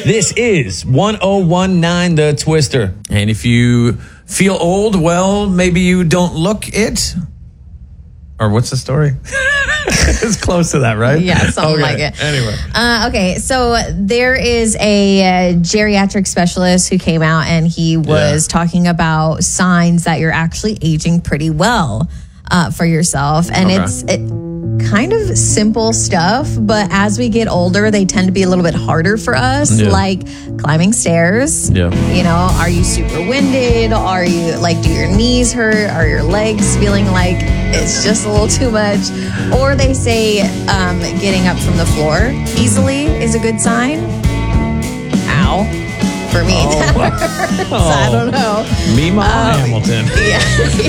This is 1019 The Twister. And if you feel old, well, maybe you don't look it. Or what's the story? It's close to that, right? Yeah, something like it. Anyway. Okay, so there is a geriatric specialist who came out and he was talking about signs that you're actually aging pretty well for yourself. And it's kind of simple stuff, but as we get older, they tend to be a little bit harder for us, like climbing stairs. Yeah. You know, are you super winded? Are you like, do your knees hurt? Are your legs feeling like it's just a little too much? Or they say getting up from the floor easily is a good sign. Ow. For me, that hurts. I don't know. Mima Hamilton. Yeah.